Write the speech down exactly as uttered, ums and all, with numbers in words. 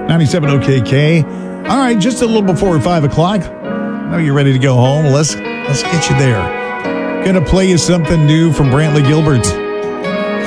ninety-seven O K K. All right, just a little before five o'clock. Now you're ready to go home. Let's let's get you there. Gonna play you something new from Brantley Gilbert.